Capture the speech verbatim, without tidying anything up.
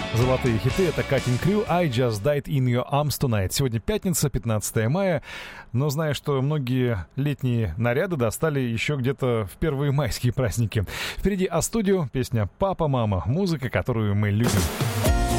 Золотые хиты — это Cutting Crew, I Just Died in Your Arms Tonight. Сегодня пятница, пятнадцатое мая, но знаю, что многие летние наряды достали еще где-то в первые майские праздники. Впереди А-студио, песня «Папа, мама», музыка, которую мы любим.